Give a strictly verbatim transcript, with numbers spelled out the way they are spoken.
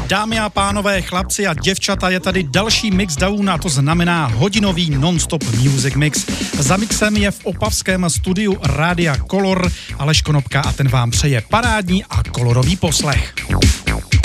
Dámy a pánové, chlapci a děvčata, je tady další mix down a to znamená hodinový non-stop music mix. Za mixem je v opavském studiu Rádia Color Aleš Konopka a ten vám přeje parádní a kolorový poslech.